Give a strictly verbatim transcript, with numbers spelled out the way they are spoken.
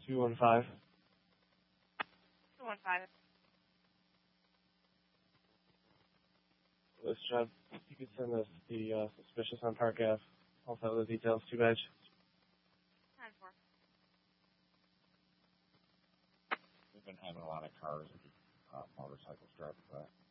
two one five. two one five. This job, you could send us the uh, suspicious on Park Ave. Also have the details, two badge. nine four. We've been having a lot of cars and uh, motorcycles driving by.